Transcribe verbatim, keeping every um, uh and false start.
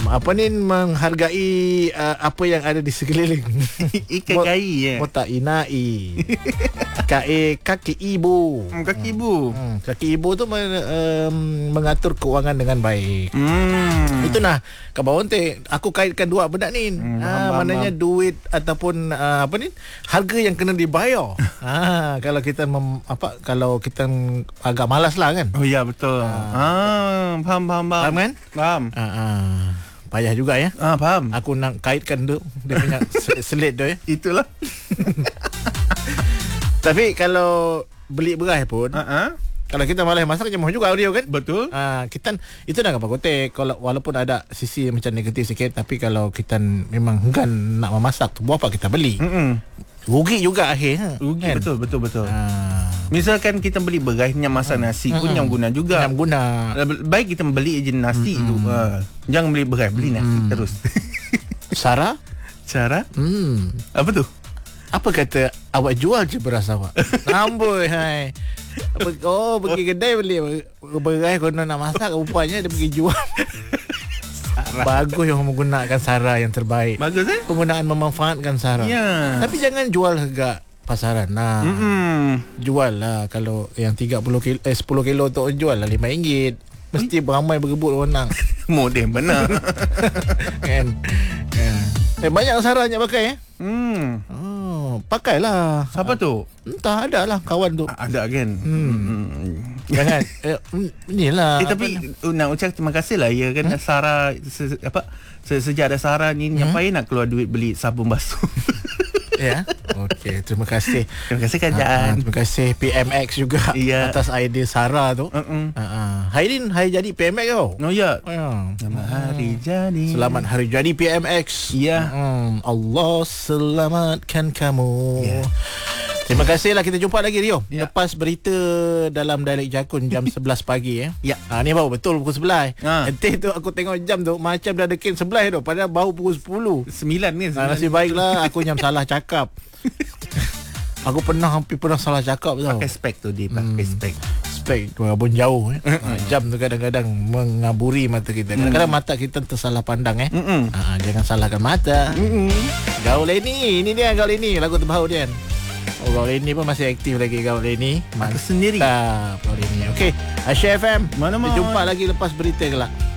apa ni, menghargai uh, apa yang ada di sekeliling. Ikan kai ya. Mota inai. Kae kaki ibu. Hmm, kaki ibu. Hmm, kaki ibu tu men, um, mengatur keuangan dengan baik. Hmm. Itu nah, kawan teh aku kaitkan dua benda ni. Hmm, ha, faham, maknanya faham. duit ataupun uh, apa ni, harga yang kena dibayar. ha, kalau kita mem, apa kalau kita agak malas lah kan. Oh ya, betul. Ah, faham faham faham. Faham kan? Faham. Ha, ha. Payah juga ya. Ah, faham. Aku nak kaitkan tu dia punya selit tu ya. Itulah. Tapi kalau beli beras pun, Ha-ha. kalau kita malas masak jemuh juga dia kan. Betul. Ah, kita itu dah apa kotek, kalau walaupun ada sisi macam negatif sikit, tapi kalau kita memang enggan nak memasak tu, buat apa kita beli? Mm-mm. Rugi juga akhir. Rugi kan? betul betul betul. Ah, Misalkan kita beli beras yang masak nasi pun yang guna juga. yang guna. Baik kita beli je nasi tu. Ha. Jangan beli beras, beli nasi terus. Sarah? Cara? Hmm. Apa tu? Apa kata awak jual je beras awak? Amboi hai. Apa, oh pergi kedai beli beras konon nak masak, rupanya dia pergi jual. Bagus yang menggunakan Sarah yang terbaik. Bagus eh? Penggunaan memanfaatkan Sarah. Ya. Tapi jangan jual harga pasaran. Nah. Mm-mm. Jual lah. Kalau yang tiga puluh kilo, eh sepuluh kilo tu jual lah lima ringgit. Mesti beramai berebut orang. Moden benar. Kan. Ya. Eh, banyak Sarah yang pakai eh. Hmm. Oh, pakailah. Siapa tu? Entah, ada lah kawan tu. Ada kan? Hmm. Jangan eh, inilah. Eh tapi uh, nak ucap terima kasih lah ya kan, hmm? Sarah se, apa se, sejak ada Sarah ni hmm? Ngapain nak keluar duit beli sabun basuh. Ya. Okey, terima kasih. Terima kasih kerajaan. Uh, terima kasih P M X juga ya. Atas idea Sarah tu. Uh-uh. Uh-uh. Hari ni hari jadi P M X tau. Oh ya. Uh. Selamat hari jadi. Selamat hari jadi P M X. Ya. Hmm, Allah selamatkan kamu. Ya. Terima kasih lah. Kita jumpa lagi Rio Ya. lepas berita dalam Dialek Jakun jam sebelas pagi eh. Ya. Ha, ni baru betul pukul sebelas. Ha. Nanti tu aku tengok jam tu macam dah dekat sebelas tu, padahal baru pukul sepuluh. Sembilan ni. Ha, nasib baiklah aku yang salah cakap. Aku pernah hampir pernah salah cakap tau. Pakai spek tu dia, pakai hmm. spek. Spek tu pun jauh eh. ha, jam tu kadang-kadang mengaburi mata kita. Kadang-kadang mata kita tersalah pandang eh. Ha, jangan salahkan mata. Mm-mm. Gaul ini, ini dia Gaul ini, lagu terbaru dia. Oh, Gaul ini pun masih aktif lagi Gaul ini. Aku sendiri. Mantap Gaul ini. Okey, Asia F M. Mana-mana. Kita jumpa lagi lepas berita kelak.